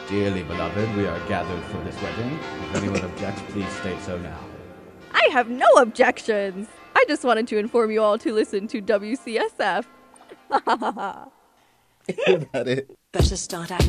Dearly beloved, we are gathered for this wedding. If anyone objects, please state so now. I have no objections. I just wanted to inform you all to listen to WCSF. About it. Better start acting.